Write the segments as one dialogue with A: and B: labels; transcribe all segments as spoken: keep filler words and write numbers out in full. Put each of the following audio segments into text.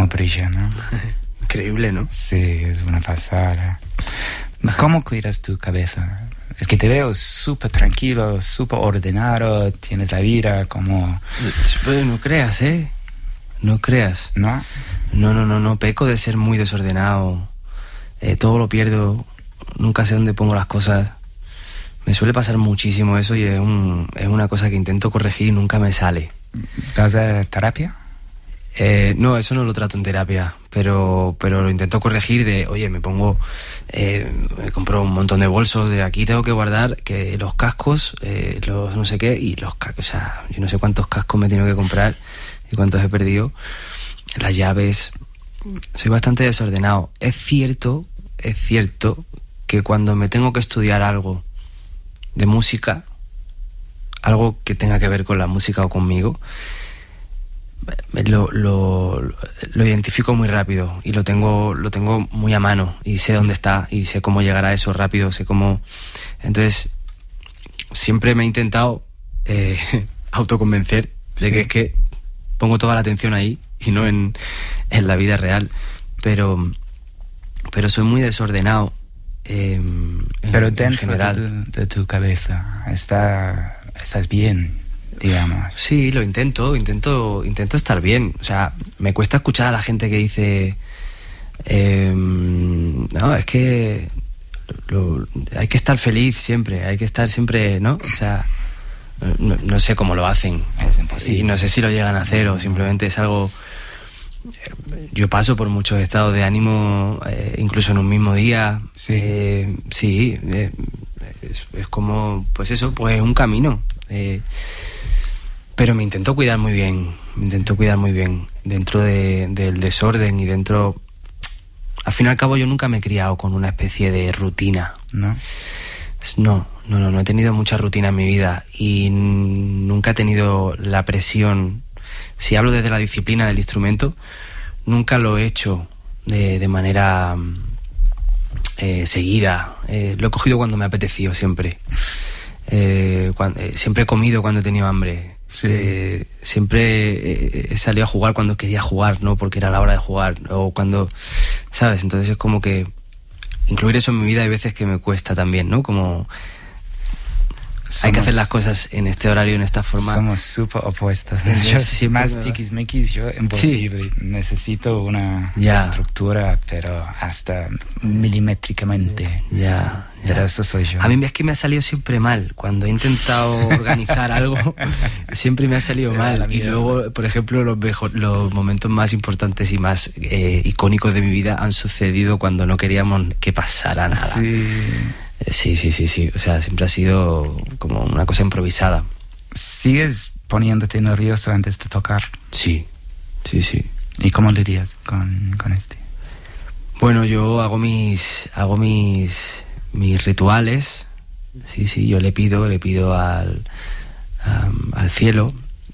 A: brilla, ¿no?
B: Increíble, ¿no?
A: Sí, es una pasada. ¿Cómo cuidas tu cabeza? Es que te veo súper tranquilo, súper ordenado, tienes la vida como...
B: Pues no creas, ¿eh? No creas.
A: ¿No?
B: No, no, no, no. Peco de ser muy desordenado. Eh, todo lo pierdo. Nunca sé dónde pongo las cosas. Me suele pasar muchísimo eso y es, un, es una cosa que intento corregir y nunca me sale.
A: ¿Vas a terapia?
B: Eh, no, eso no lo trato en terapia, pero, pero lo intento corregir de, oye, me pongo, eh, me compro un montón de bolsos de aquí tengo que guardar que los cascos, eh, los no sé qué, y los cascos, o sea, yo no sé cuántos cascos me he tenido que comprar y cuántos he perdido, las llaves, soy bastante desordenado. Es cierto, es cierto que cuando me tengo que estudiar algo de música, algo que tenga que ver con la música o conmigo, Lo, lo, lo identifico muy rápido y lo tengo, lo tengo muy a mano y sé dónde está y sé cómo llegar a eso rápido, sé cómo... Entonces, siempre me he intentado eh, autoconvencer de sí. que es que pongo toda la atención ahí y no en, en la vida real, pero, pero soy muy desordenado. Eh,
A: pero
B: en,
A: dentro
B: en general.
A: De, tu, de tu cabeza está, estás bien, digamos.
B: Sí, lo intento, intento, intento estar bien. O sea, me cuesta escuchar a la gente que dice, eh, no, es que lo, hay que estar feliz siempre, hay que estar siempre, ¿no? O sea, no, no sé cómo lo hacen.
A: Es imposible.
B: Y no sé si lo llegan a hacer o simplemente es algo... Yo paso por muchos estados de ánimo, eh, incluso en un mismo día.
A: Sí,
B: eh, sí eh, es, es como, pues eso, pues un camino. Eh, pero me intento cuidar muy bien, me intento cuidar muy bien dentro de, del desorden y dentro... Al fin y al cabo yo nunca me he criado con una especie de rutina.
A: ¿No?
B: No, no, no, no he tenido mucha rutina en mi vida y nunca he tenido la presión. Si hablo desde la disciplina del instrumento, nunca lo he hecho de, de manera eh, seguida. Eh, lo he cogido cuando me ha apetecido siempre. Eh, cuando, eh, siempre he comido cuando he tenido hambre.
A: Sí.
B: Eh, siempre eh, he salido a jugar cuando quería jugar, no porque era la hora de jugar. O cuando, ¿sabes? Entonces es como que incluir eso en mi vida hay veces que me cuesta también, ¿no? Como... Somos, hay que hacer las cosas en este horario, en esta forma.
A: Somos súper opuestos. Yo soy más tiquismiquis, yo imposible. Sí. Necesito una
B: ya.
A: estructura, pero hasta milimétricamente.
B: Ya, ya.
A: Pero eso soy yo.
B: A mí es que me ha salido siempre mal. Cuando he intentado organizar algo, siempre me ha salido sí, mal. Y luego, por ejemplo, los, mejor, los momentos más importantes y más eh, icónicos de mi vida han sucedido cuando no queríamos que pasara nada.
A: Sí.
B: Sí, sí, sí, sí. O sea, siempre ha sido como una cosa improvisada.
A: ¿Sigues poniéndote nervioso antes de tocar?
B: Sí, sí, sí.
A: ¿Y cómo dirías con, con este?
B: Bueno, yo hago mis hago mis mis rituales. Sí, sí, yo le pido, le pido al um, al cielo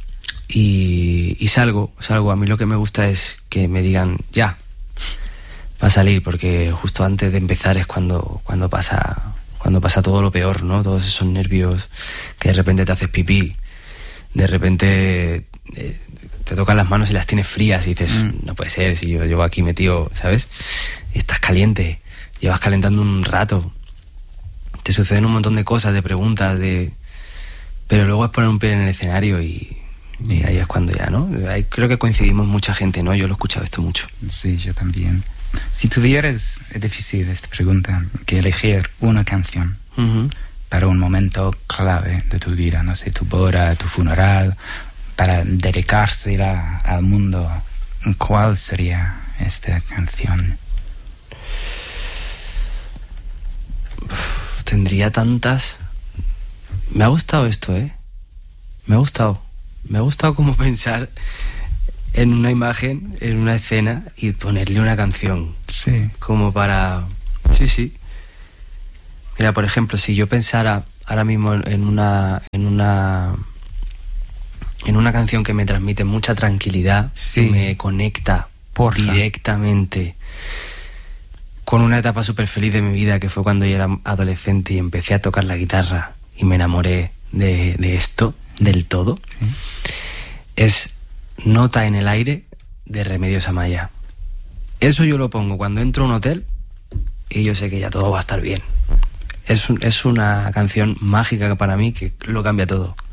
B: y, y salgo, salgo. A mí lo que me gusta es que me digan ya. Va a salir, porque justo antes de empezar es cuando, cuando pasa cuando pasa todo lo peor, ¿no? Todos esos nervios que de repente te haces pipí, de repente eh, te tocan las manos y las tienes frías y dices, mm. no puede ser, si yo llevo aquí metido, ¿sabes? Y estás caliente, llevas calentando un rato, te suceden un montón de cosas, de preguntas, de... pero luego es poner un pie en el escenario y... y ahí es cuando ya, ¿no? Ahí creo que coincidimos mucha gente, ¿no? Yo lo he escuchado esto mucho.
A: Sí, yo también. Si tuvieras, es difícil esta pregunta, que elegir una canción
B: uh-huh.
A: para un momento clave de tu vida, no sé, tu boda, tu funeral, para dedicársela al mundo, ¿cuál sería esta canción?
B: Uf, tendría tantas. Me ha gustado esto, ¿eh? Me ha gustado. Me ha gustado como pensar en una imagen, en una escena y ponerle una canción.
A: Sí.
B: Como para... Sí, sí. Mira, por ejemplo, si yo pensara ahora mismo en una... en una... en una canción que me transmite mucha tranquilidad,
A: sí.
B: que me conecta
A: Porfa.
B: directamente con una etapa súper feliz de mi vida, que fue cuando yo era adolescente y empecé a tocar la guitarra y me enamoré de, de esto, del todo,
A: sí.
B: es Nota en el aire, de Remedios Amaya. Eso yo lo pongo cuando entro a un hotel y yo sé que ya todo va a estar bien. Es, un, es una canción mágica para mí que lo cambia todo.